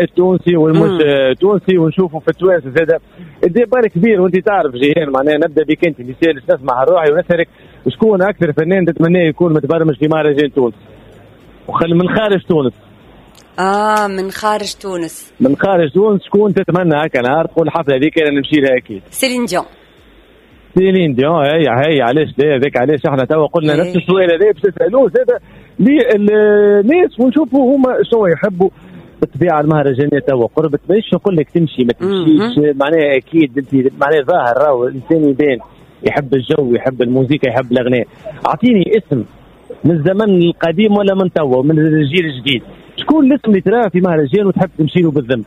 التونسي والمش تونسي، ونشوفوا في التوانسه زاد الديبار كبير. وانت تعرف جيهان معناها نبدا بك انت مثال نسمع روحي ونسالك شكون اكثر فنان تتمناه يكون متبرمج في مهرجان تونس من خارج تونس؟ من خارج تونس. من خارج تونس شكون تتمنى هكا نهار تقول الحفله هذيك انا نمشي لها اكيد؟ سيلين ديون. سيلين ديون هي علاش لا هذاك علاش احنا توا قلنا نفس السؤال هذا باش نسالوه زاد للناس ونشوفوا هما شنو يحبوا. بالطبيعه المهرجانات توا قربت ماهيش نقول لك تمشي ما تمشيش معناها اكيد انت معناها ظاهر راهو الانسان يبان يحب الجو يحب الموسيقى يحب الاغنيه. اعطيني اسم من الزمن القديم ولا من توا من الجيل الجديد شكون الاسم اللي تراه في مهرجان وتحب تمشي له بالذنب؟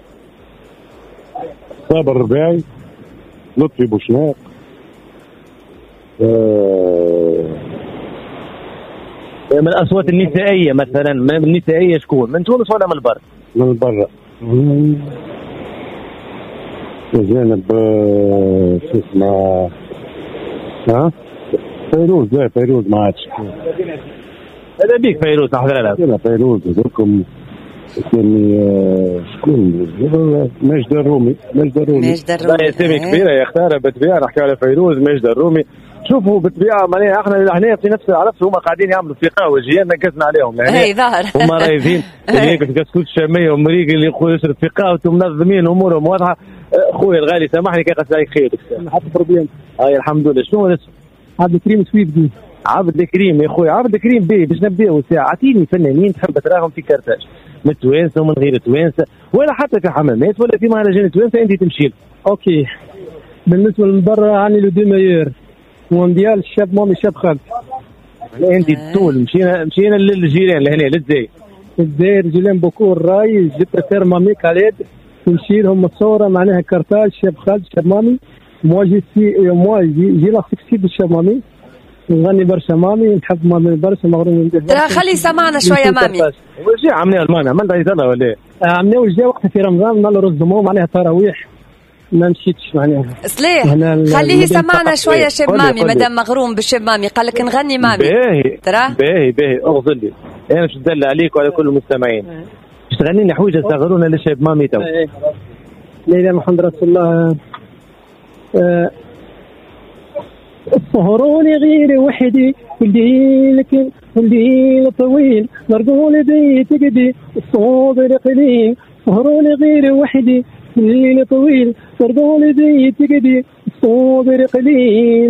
صابر الرباعي، لطفي بوشناق، من الاصوات النسائيه مثلا من النسائيه شكون؟ من تونس ولا من البر؟ من البر. جانب شو اسمه فيروز. لا فيروز ما عادش. هذا بيك فيروز نحضر لها. لا فيروز هذوكم شكون؟ ماجد الرومي. لا اسامي كبيره يختارها بالطبيعه نحكي على فيروز ماجد الرومي. شوفوا بالطبيعه معناها احنا هنا في نفس العرس هما قاعدين يعملوا في قهوه جيان نقزنا عليهم يعني ظاهر هما رايفين هيك في كسكوت الشاميه ومريق اللي يشرب في قهوته ومنظمين امورهم واضحه. خويا الغالي سامحني كي قصدي عليك خير حتى بروبليم. الحمد لله. شنو الاسم؟ عبد الكريم سويفدي. عبد الكريم يا خويا عبد الكريم باش نبداو ساعه. اعطيني فنانين تحب تراهم في كرتاج من التوانسه ومن غير التوانسه ولا حتى في حمامات ولا في مهرجان التوانسه انت تمشي. اوكي بالنسبه من برا عني لو دي مايور مونديال الشاب مامي شاب خالد. انت تقول مشينا للجيران لهنا للجزائر جيلان بوكو الراي جبت مامي خالد نمشي لهم الصوره معناها كرتاج شاب خالد شاب مامي مواجي جي لا سكسي بالشاب مامي نغني برشا مامي نحب مامي برشا مغروم. ترى خلي سمعنا شويه مامي. وش عملنا المانع عملنا هيدا ولا عملنا وجا وقت في رمضان نال رز دمو معناها تراويح ما مشيتش معناها. صليح خليه يسمعنا شويه شاب مامي مدام مغروم بالشاب مامي قال لك نغني مامي. ترى باهي اغزل لي انا باش ندلع عليك وعلى كل المستمعين باش تغني لنا حويجه صغرونا للشاب مامي تو. ليلى محمد رسول الله الصهروني غير وحدي والليل طويل نرجول بيت قدي الصوبر قليل صهروني غير وحدي والليل طويل نرجول بيت قدي الصوبر قليل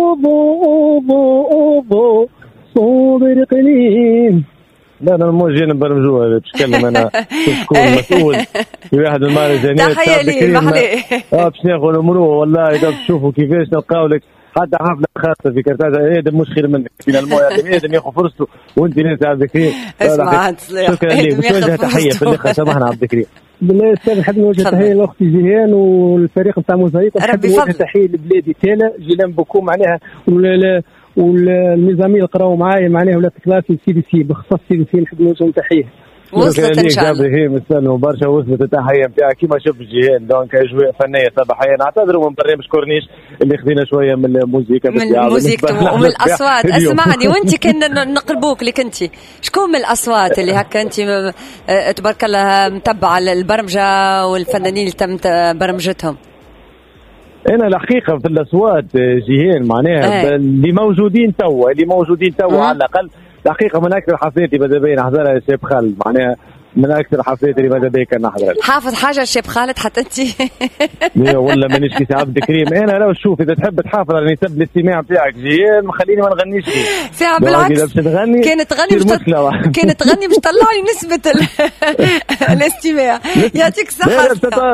أوبو صوبر قليل. لا انا مو جاي نبرمجوها بتكلم انا تكون مسؤول في واحد من المهرجانات. تحيه لي محلي باش ناخذ المروه والله تشوفوا كيفاش نلقاو لك حتى حفله خاصه في كرتاج. ادم مش خير منك فينا المويه ادم ياخذ فرصته وانت ناس عبد الكريم. اسمع شكرا لك بتوجه تحيه في الاخر سامحنا عبد الكريم. بالله استاذ نحب نوجه تحيه لاختي جيهان والفريق نتاع موزايك. نحب نوجه تحيه لبلادي تالا جيلان بوكو معناها والنظامي اللي قراو معايا معناها ولات كلاسي سي باختصاص سي نحب نوجه تحيه. وصلت ان شاء الله. ابراهيم استنوا برشا وصلت التحيه نتاعك كيما شوف جيهان دونك اجواء فنيه صباحيه. نعتذروا من برنامج كورنيش اللي خذينا شويه من الموسيقى من الموسيقى ومن الاصوات. اسمعني وانت كنا نقربوك لك انت شكون من الاصوات اللي هكا انت تبارك الله متبعه البرمجه والفنانين اللي تم برمجتهم؟ انا الحقيقه في الاصوات جيهان معناها اللي موجودين توا على الاقل الحقيقه من اكثر حفلاتي بدا بين نحضرها الشيب خالد معناها من اكثر حفلات اللي بدا بيك نحضرها. حافظ حاجه الشيب خالد حتى انت؟ لا والله مانيش كيس عبد الكريم. انا لو شوف اذا تحب تحافظ على نسب الاستماع بتاعك جيان خليني ما نغنيش فيه ساعه بالعكس كانت تغني مش طلع لي نسبه الاستماع. يعطيك الصحه.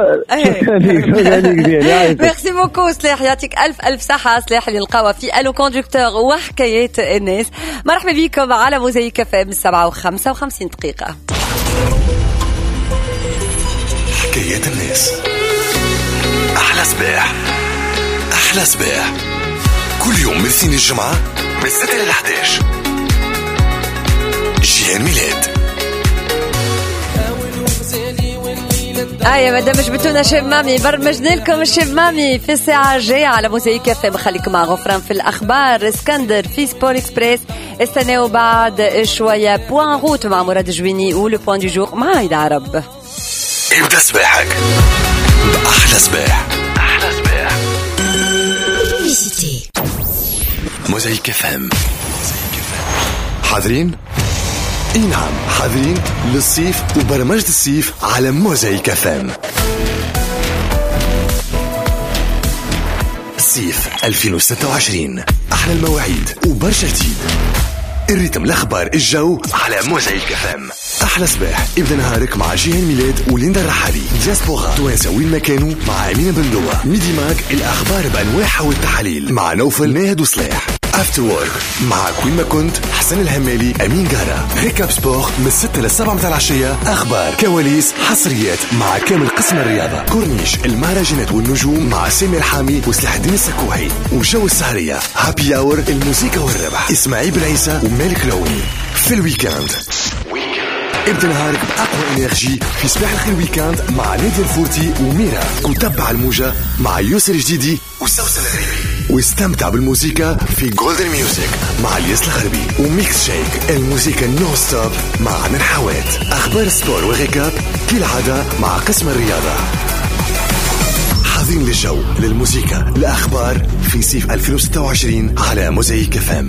ميرسي بوكو سلاح يعطيك الف صحه سلاح اللي نلقاوها في الو كوندكتور وحكايات الناس. مرحبا بكم على موزايك اف ام 7:55 دقيقه. حكايات الناس. أحلى صباح كل يوم من سين الجمعة من 6 ل 11 جيهان ميلاد. مادام جبتونا شيف مامي برمجنا لكم الشيف مامي في الساعة الجاية على موزايك اف ام. خليكم مع غفران في الأخبار اسكندر في سبور اكسبريس. استناو بعد شوية بوان روت مع مراد جويني ولو بوان دو جور مع عيد عرب. ابدأ صباحك بأحلى صباح. أحلى صباح. موزايك FM. حاضرين؟ اي نعم حاضرين للصيف وبرمجة الصيف على موزايك FM. الصيف 2026 أحلى المواعيد وبرشا جديد. الريتم الأخبار الجو على موزايك FM. أحلى صباح ابدأ نهارك مع جيهان ميلاد وليندا الرحالي. دياسبورا توانسة وين ما كانوا مع أمينة بندوة. ميدي ماك الأخبار بأنواعها والتحاليل مع نوفل ناهد وصلاح. افتر وورك مع كوين ما كنت حسن الهمالي أمين قارة. ريكاب سبور من 6 ل 7 متاع العشية. أخبار كواليس حصريات مع كامل قسم الرياضة. كورنيش المهرجانات والنجوم مع سامي الحامي وسلاح الدين السكوحي. وجو السهرية هابي اور الموسيقى والربح إسماعيل بن عيسى ومالك لوني. في الويكاند ابدأ نهارك بأقوى إنرجي في صباح الخير ويكاند مع نادية الفورتي وميرا. وتبع الموجة مع يوسر الجديدي وسوسن الغريبي. واستمتع بالموسيقى في جولدن ميوزك مع الياس الغربي. وميكس شيك الموسيقى نو ستوب مع عدن حوات. أخبار سبور وغيكاب كالعادة مع قسم الرياضة. حاضرين للجو للموسيقى الأخبار في صيف 2026 على موزايك FM.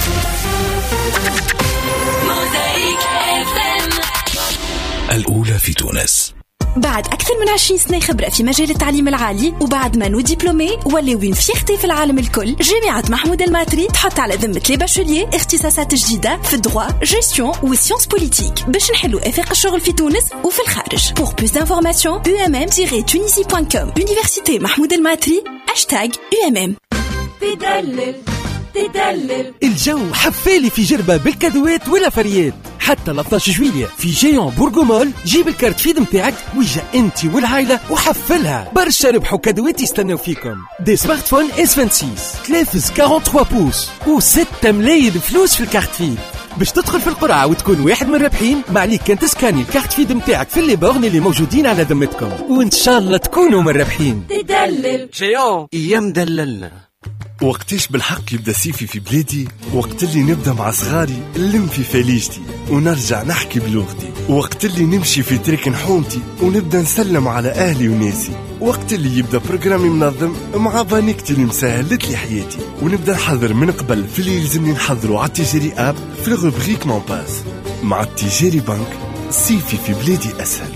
الأولى في تونس. بعد أكثر من 20 سنة خبرة في مجال التعليم العالي وبعد ما نو ديبلومي ولاوين فيختي في العالم الكل، جامعة محمود الماتري تحط على ذمة لي باشوليي اختصاصات جديدة في الدروا، جيستيون وسيونس بوليتيك باش نحلوا آفاق الشغل في تونس وفي الخارج. Pour plus d'informations umm-tunisie.com. Université محمود الماتري #UMM. تدلل الجو حفالي في جربة بالكادوات ولا فريات. حتى 13 جويلية في جيون بورغومول جيب الكارت فيد متاعك ويجا انت والعائلة وحفلها. برشا ربحوا كادوات يستنوا فيكم. دي سمارت فون S26 تلافز 43 بوس و6 ملايين فلوس في الكارت فيد. باش تدخل في القرعة وتكون واحد من الرابحين ما عليك كان تسكاني الكارت فيد متاعك في اللي بورن اللي موجودين على ذمتكم وان شاء الله تكونوا من الرابحين. تدلل جيون ايام دللنا. وقتاش بالحق يبدا سيفي في بلادي؟ وقت اللي نبدا مع صغاري نلم في فاليجتي ونرجع نحكي بلغتي. وقت اللي نمشي في تريك نحومتي ونبدا نسلم على اهلي وناسي. وقت اللي يبدا بروجرامي منظم مع بانيكتي اللي مسهلت لي حياتي. ونبدا نحضر من قبل في اللي يلزمني نحضره على التيجيري اب في الروبريك مون باس. مع التيجيري بنك سيفي في بلادي اسهل.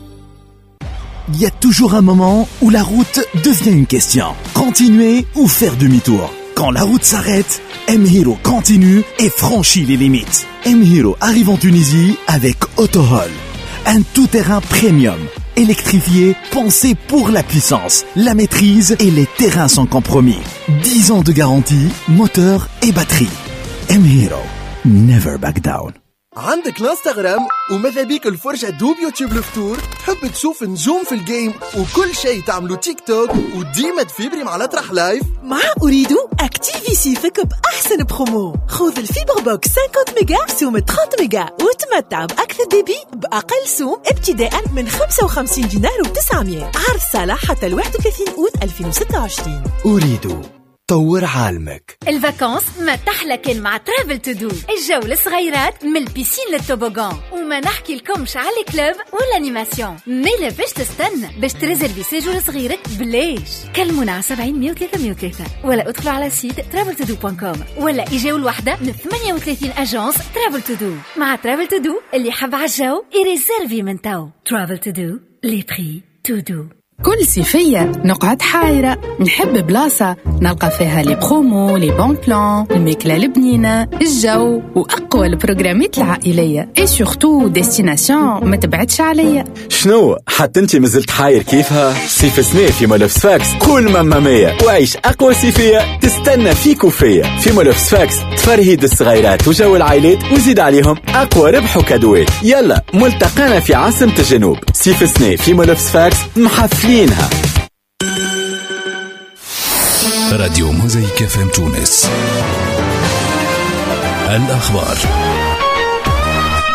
Il y a toujours un moment où la route devient une question. Continuer ou faire demi-tour. Quand la route s'arrête, M-Hero continue et franchit les limites. M-Hero arrive en Tunisie avec Autohol. Un tout-terrain premium, électrifié, pensé pour la puissance, la maîtrise et les terrains sans compromis. 10 ans de garantie, moteur et batterie. M-Hero, never back down. عندك الانستغرام وماذا بيك الفرجة دوب يوتيوب الفطور؟ تحب تشوف نجوم في الجيم وكل شيء تعملوا تيك توك وديما تفيبري مع الأطرح لايف؟ مع أريد أكتيفي سيفك بأحسن برومو. خذ الفيبر بوكس 50 ميجا سوم 30 ميجا وتمتع بأكثر ديبي بأقل سوم ابتداء من 55 دينار و900. عرض صالح حتى 31 أوت 2026. أريد طور عالمك. الفاكانس ما تحلى مع ترافل تو دو. الجو للصغيرات من البيسين للتوبوغان. وما نحكي لكمش على الكلوب والانيماسيون. ميلا باش تستنى باش تريزرفي سيجور صغيرك بلاش. كلمونا على 70 103 103 ولا ادخلوا على سيت traveltodo.com ولا اجاو الوحدة من 38 اجانس ترافل تو دو. مع ترافل تو دو اللي حب على الجو يريزرفي من تو. ترافل تو دو لي بري تو دو. كل صيفية نقعد حايرة نحب بلاصة نلقى فيها لي برومو لي بون بلان الماكلة البنينة الجو وأقوى البروغرامات العائلية اي سورتو ديستيناسيون ما تبعدش عليا. شنو حتى انت مازلت حاير كيفها؟ صيف سنة في مولوفس فاكس كل ممامية وعيش أقوى صيفية تستنى فيك وفيا. في مولوفس فاكس تفرهيد الصغيرات وجو العائلات وزيد عليهم أقوى ربح وكادوات. يلا ملتقانا في عاصمة الجنوب صيف سنة في مولوفس فاكس محفلينها. راديو موزايك FM تونس. الأخبار.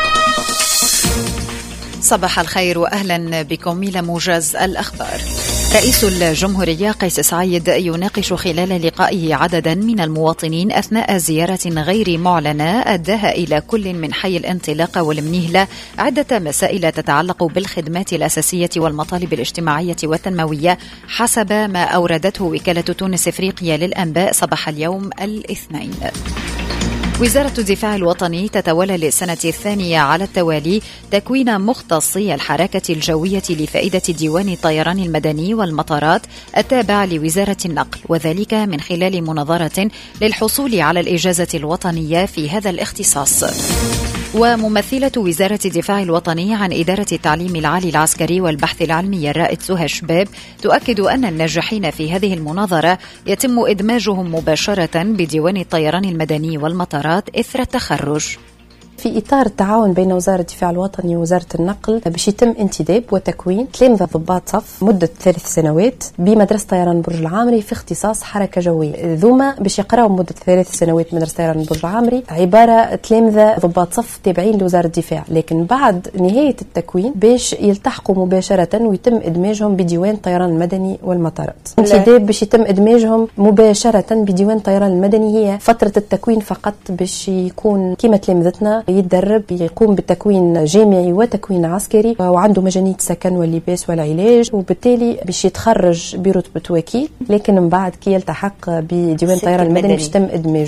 صباح الخير وأهلا بكم إلى موجز الأخبار. رئيس الجمهورية قيس سعيد يناقش خلال لقائه عددا من المواطنين أثناء زيارة غير معلنة أداها إلى كل من حي الانطلاقة والمنيهلة عدة مسائل تتعلق بالخدمات الأساسية والمطالب الاجتماعية والتنموية حسب ما أوردته وكالة تونس إفريقيا للأنباء صباح اليوم الاثنين. وزارة الدفاع الوطني تتولى للسنة الثانية على التوالي تكوين مختصي الحركة الجوية لفائدة ديوان الطيران المدني والمطارات التابع لوزارة النقل، وذلك من خلال مناظرة للحصول على الإجازة الوطنية في هذا الاختصاص. وممثلة وزارة الدفاع الوطني عن إدارة التعليم العالي العسكري والبحث العلمي الرائد سهى شباب تؤكد أن الناجحين في هذه المناظرة يتم إدماجهم مباشرة بديوان الطيران المدني والمطارات إثر التخرج. في إطار التعاون بين وزارة الدفاع الوطني ووزارة النقل باش يتم انتداب وتكوين تلامذة ضباط صف مدة 3 سنوات بمدرسة طيران برج العامري في اختصاص حركة جوية. ذوما باش يقراوا مدة 3 سنوات مدرسة طيران برج العامري عبارة تلامذة ضباط صف تابعين لوزارة الدفاع، لكن بعد نهاية التكوين باش يلتحقوا مباشرة ويتم إدماجهم بديوان الطيران المدني والمطارات. انتداب باش يتم إدماجهم مباشرة بديوان الطيران المدني هي فترة التكوين فقط باش يكون كما تلامذتنا يتدرب يقوم بالتكوين جامعي وتكوين عسكري وعنده مجانية السكن واللباس والعلاج، وبالتالي باش يتخرج برتبة وكيل، لكن من بعد كي يلتحق بديوان الطيران المدني باش يتم إدماجه.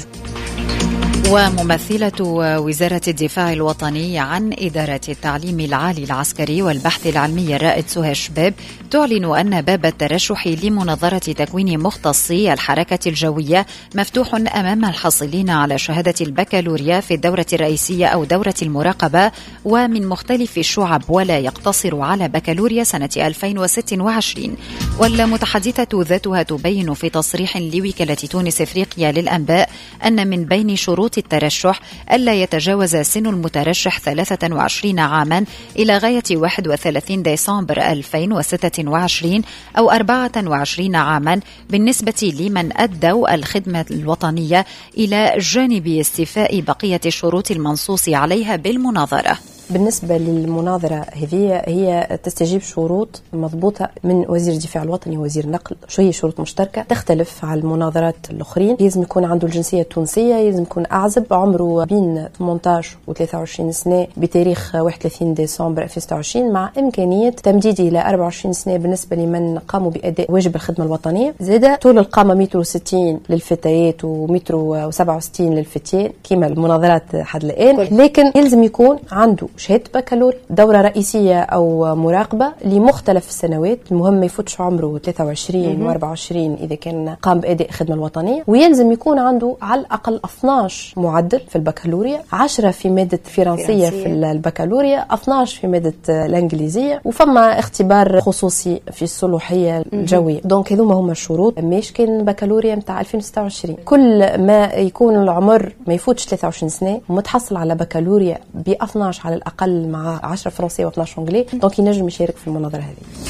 وممثلة وزارة الدفاع الوطني عن إدارة التعليم العالي العسكري والبحث العلمي الرائد سهى شباب تعلن أن باب الترشح لمناظرة تكوين مختصي الحركة الجوية مفتوح أمام الحاصلين على شهادة البكالوريا في الدورة الرئيسية أو دورة المراقبة ومن مختلف الشعب، ولا يقتصر على بكالوريا سنة 2026. والمتحدثة ذاتها تبين في تصريح لوكالة تونس إفريقيا للأنباء أن من بين شروط الترشح ألا يتجاوز سن المترشح 23 عاما إلى غاية 31 ديسمبر 2026 أو 24 عاما بالنسبة لمن أدوا الخدمة الوطنية، إلى جانب استيفاء بقية الشروط المنصوص عليها بالمناظرة. بالنسبة للمناظرة هي تستجيب شروط مضبوطة من وزير الدفاع الوطني ووزير النقل، شو هي شروط مشتركة تختلف على المناظرات الأخرين. لازم يكون عنده الجنسية التونسية، لازم يكون أعزب عمره بين 18 و 23 سنة بتاريخ 31 ديسمبر 2026 مع إمكانية تمديد إلى 24 سنة بالنسبة لمن قاموا بأداء واجب الخدمة الوطنية. زاد طول القامة 160 للفتيات و167 للفتيان كما المناظرات حد الآن، لكن يلزم يكون عنده شهادة بكالوريا، دورة رئيسية أو مراقبة لمختلف السنوات، المهم ما يفوتش عمره 23 و24 إذا كان قام بأداء الخدمة الوطنية، ويلزم يكون عنده على الأقل 12 معدل في البكالوريا، 10 في مادة فرنسية في البكالوريا، 12 في مادة الإنجليزية، وفما اختبار خصوصي في الصلوحية الجوية. دونك هذوما هما الشروط. ماش كان البكالوريا متاع 2026 كل ما يكون العمر ما يفوتش 23 سنة ومتحصل على بكالوريا ب 12 على الأقل مع 10 فرنسية و12 أنجلي، دونك ينجم يشارك في المناظرة هذه.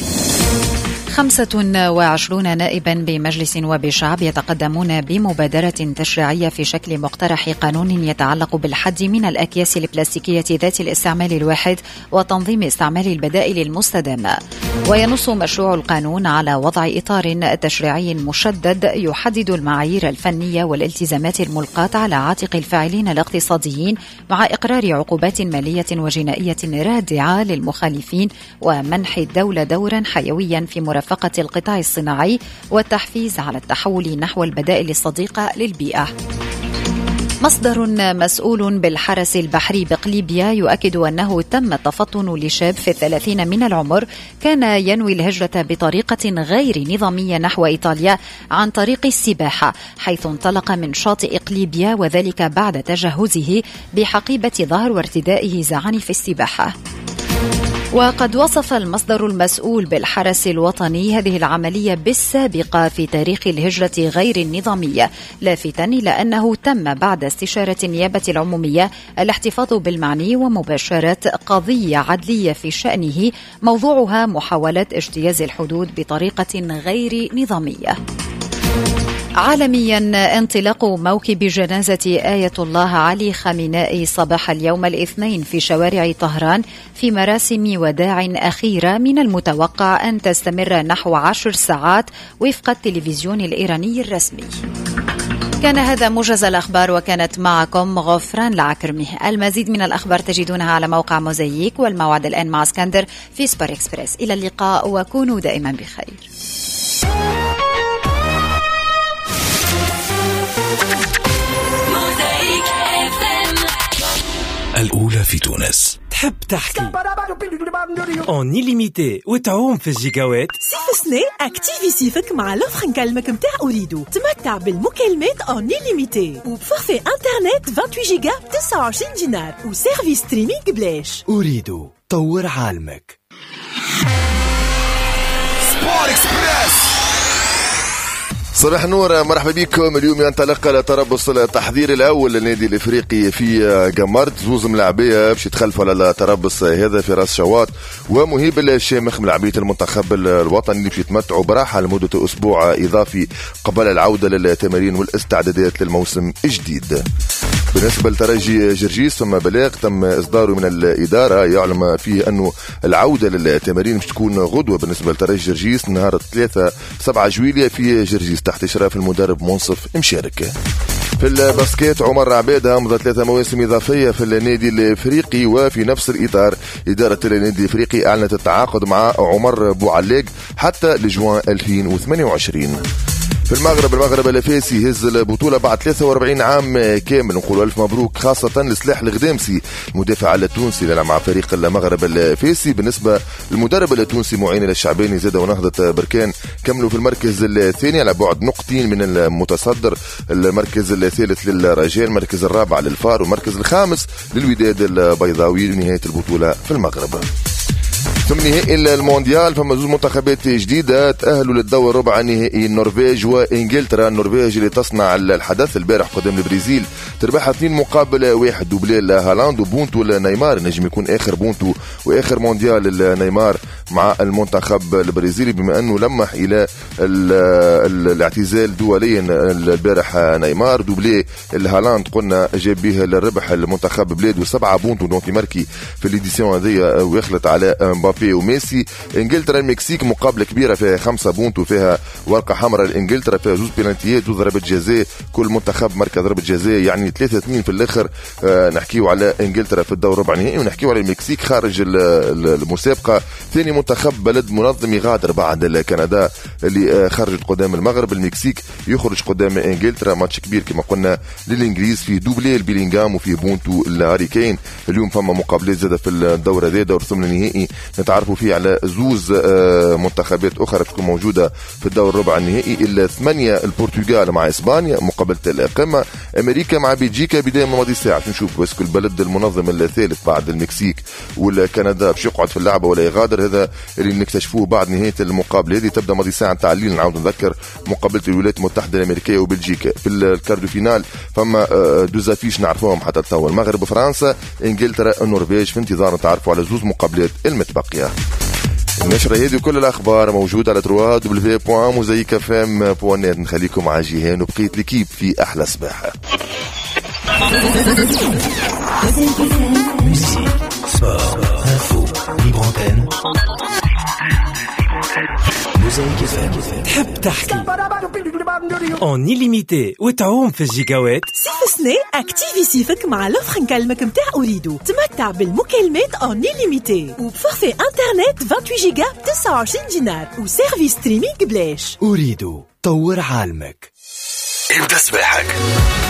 25 نائبا بمجلس نواب الشعب يتقدمون بمبادرة تشريعية في شكل مقترح قانون يتعلق بالحد من الأكياس البلاستيكية ذات الاستعمال الواحد وتنظيم استعمال البدائل المستدامة. وينص مشروع القانون على وضع إطار تشريعي مشدد يحدد المعايير الفنية والالتزامات الملقاة على عاتق الفاعلين الاقتصاديين، مع إقرار عقوبات مالية وجنائية رادعة للمخالفين، ومنح الدولة دورا حيويا في مرافقة القطاع الصناعي والتحفيز على التحول نحو البدائل الصديقة للبيئة. مصدر مسؤول بالحرس البحري بقليبيا يؤكد أنه تم التفطن لشاب في 30 من العمر كان ينوي الهجرة بطريقة غير نظامية نحو إيطاليا عن طريق السباحة، حيث انطلق من شاطئ قليبيا، وذلك بعد تجهزه بحقيبة ظهر وارتدائه زعانف السباحة. وقد وصف المصدر المسؤول بالحرس الوطني هذه العملية بالسابقة في تاريخ الهجرة غير النظامية، لافتا إلى أنه تم بعد استشارة النيابة العمومية الاحتفاظ بالمعني ومباشرة قضية عدلية في شأنه موضوعها محاولة اجتياز الحدود بطريقة غير نظامية. عالميا انطلاق موكب جنازة آية الله علي خامنائي صباح اليوم الاثنين في شوارع طهران في مراسم وداع أخيرة من المتوقع أن تستمر نحو 10 ساعات وفق التلفزيون الإيراني الرسمي. كان هذا موجز الأخبار وكانت معكم غفران العكرمي. المزيد من الأخبار تجدونها على موقع موزايك، والموعد الآن مع اسكندر في سوبر إكسبريس. إلى اللقاء وكونوا دائما بخير. الأولى في تونس. تحب تحكي اون إليميتي وتعوم في الجيجاوات؟ سيف سني اكتيفي سيفك مع لوفر نكلمك متاع أريدو. تمتع بالمكالمات اون إليميتي وبفورفي انترنت 28 جيجا ب 29 دينار وسيرفيس ستريمينغ بلاش. أريدو طور عالمك. سبور اكسبريس. صباح نور، مرحبا بكم. اليوم ينطلق تربص التحضير الاول للنادي الافريقي في جمارت. زوز ملاعبيه باش يتخلفوا على التربص هذا في راس شواط، ومهيب الشامخ ملاعبيه المنتخب الوطني اللي باش يتمتعوا براحه لمده اسبوع اضافي قبل العوده للتمارين والاستعدادات للموسم الجديد. بالنسبه لترجي جرجيس ثم بلاغ تم اصداره من الاداره يعلم فيه انه العوده للتمارين باش تكون غدوه بالنسبه لترجي جرجيس نهار 3/7 جويلية في جرجيس تحت اشراف المدرب منصف مشارك. في الباسكيت عمر عبيد امضى 3 مواسم اضافيه في النادي الافريقي، وفي نفس الاطار اداره النادي الافريقي اعلنت التعاقد مع عمر بوعلاق حتى لجوان 2028. في المغرب الافاسي هز البطوله بعد 43 عام كامل. نقول الف مبروك خاصه لسلاح الغدامسي المدافع التونسي اللي مع فريق المغرب الافاسي. بالنسبه للمدرب التونسي معين الشعباني زاد ونهضه بركان كملوا في المركز الثاني على بعد نقطتين من المتصدر. المركز الثالث للرجال، المركز الرابع للفار، والمركز الخامس للوداد البيضاوي لنهايه البطوله في المغرب. ثم نهائي المونديال فما زوج منتخبات جديده تاهلوا للدور الربع النهائي، النرويج وانجلترا. النرويج اللي تصنع الحدث البارح قدام البرازيل تربحها 2-1 دوبلي هالاند وبونتو لنيمار. نجم يكون اخر بونتو واخر مونديال لنيمار مع المنتخب البرازيلي بما انه لمح الى الاعتزال دوليا البارح نيمار. دوبلي هالاند قلنا جاب به للربح المنتخب بلاده 7 بونتو دونك ماركي في الاديسيون هذه ويخلط على مبابي وميسي. انجلترا المكسيك مقابله كبيره فيها 5 بونتو، فيها ورقه حمراء لانجلترا، فيها زوج بينالتيات، زوج ضربات جزاء، كل منتخب مركز ضربه جزاء، يعني 3-2 في الاخر. نحكيو على انجلترا في الدور ربع نهائي، ونحكيو على المكسيك خارج المسابقه. ثاني منتخب بلد منظم يغادر بعد كندا اللي خرجت قدام المغرب. المكسيك يخرج قدام انجلترا، ماتش كبير كما قلنا للانجليز في دوبلي البيلينغهام وفي بونتو الهاري كين. اليوم فما مقابلات زاده في الدور هذا، دور ثمن النهائي نتعرفوا فيه على زوز منتخبات اخرى تكون موجوده في الدور الربع النهائي. الثمانيه البرتغال مع اسبانيا مقابله القمه، امريكا مع بلجيكا بدايه من ماضي ساعه. نشوف اسكو البلد المنظم الثالث بعد المكسيك والكندا باش يقعد في اللعبه ولا يغادر. هذا اللي نكتشفوه بعد نهايه المقابله هذه. تبدا ماضي ساعه نتاع الليل، نعاود نذكر مقابله الولايات المتحده الامريكيه وبلجيكا. في الكاردو فينال فما دوزافيش نعرفوهم حتى توا، المغرب وفرنسا، انجلترا النرويج، في انتظار نتعرفوا على زوز مقابلات المتبقيه. النشرة هذه وكل الأخبار موجودة على www.mozaikfm.net. نخليكم مع جيهان وبقية الكيب في أحلى صباح. تحب تحكي اون إليميتي وتعوم في الجيجاوات؟ سيف سني اكتيفي سيفك مع لوفر نكلمك متاع أريدو. تمتع بالمكالمات اون إليميتي وبفورفي انترنت 28 جيجا ب 29 دينار وسيرفيس ستريمينغ بلاش. أريدو طور عالمك. ابدأ صباحك